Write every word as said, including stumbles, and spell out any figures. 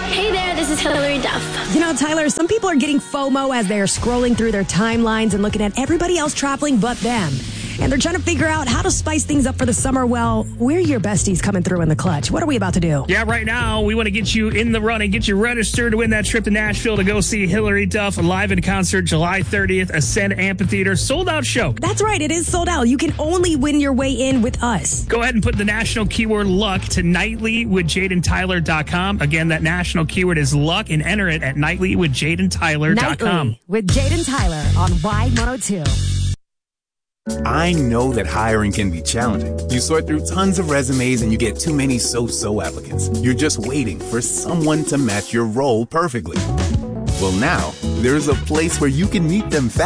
Hey there, this is Hillary Duff. You know, Tyler, some people are getting FOMO as they're scrolling through their timelines and looking at everybody else traveling but them. And they're trying to figure out how to spice things up for the summer. Well, we're your besties coming through in the clutch. What are we about to do? Yeah, right now, we want to get you in the running, get you registered to win that trip to Nashville to go see Hillary Duff live in concert July thirtieth, Ascend Amphitheater, sold-out show. That's right, it is sold out. You can only win your way in with us. Go ahead and put the national keyword luck to nightly with jaden tyler dot com. Again, that national keyword is luck, and enter it at nightly with jaden tyler dot com. Nightly with Jaden Tyler on Y one oh two. I know that hiring can be challenging. You sort through tons of resumes and you get too many so-so applicants. You're just waiting for someone to match your role perfectly. Well, now, there's a place where you can meet them fast.